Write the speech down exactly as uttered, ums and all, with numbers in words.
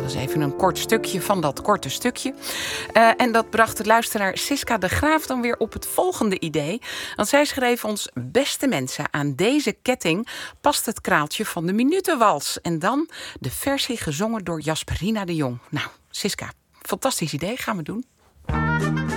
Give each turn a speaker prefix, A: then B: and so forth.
A: was even een kort stukje van dat korte stukje. Uh, en dat bracht de luisteraar Siska de Graaf dan weer op het volgende idee. Want zij schreef ons: beste mensen, aan deze ketting past het kraaltje van de Minutenwals. En dan de versie gezongen door Jasperina de Jong. Nou, Siska, fantastisch idee, gaan we doen.